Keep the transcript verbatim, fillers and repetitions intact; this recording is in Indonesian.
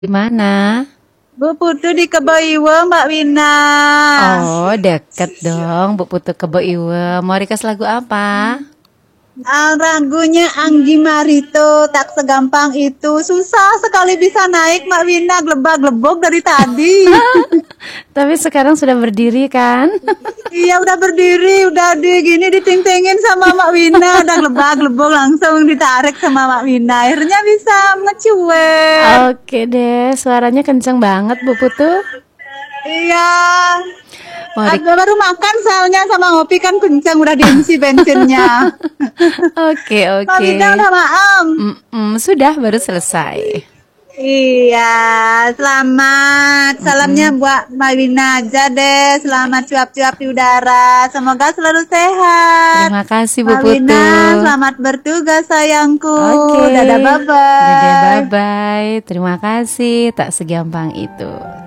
Di mana? Bu Putu di Kebo Iwo, Mbak Wina. Oh, deket dong, Bu Putu Kebo Iwo. Mau request lagu apa? Ah, lagunya Anggi Marito, tak segampang itu. Susah sekali bisa naik, Mbak Wina. Glebak-glebok dari tadi. Tapi sekarang sudah berdiri kan? Iya, udah berdiri, udah di gini diting-tingin sama Mbak Wina. Udah glebak-glebok langsung ditarik sama Mbak Wina. Akhirnya bisa ngecuek. Oke deh, suaranya kenceng banget Bu Putu. Iya. Mau re- Aku baru makan soalnya sama ngopi kan kencang udah diisi bensinnya. Oke, Mbak oke. Wina udah maam. Mm-mm, sudah baru selesai. Iya, selamat. Salamnya buat Mbak Wina aja deh. Selamat cuap-cuap di udara. Semoga selalu sehat. Terima kasih Bu Mbak Putu. Wina, selamat bertugas sayangku. Oke. Dadah, bye-bye. Dadah, bye-bye. Terima kasih, tak segampang itu.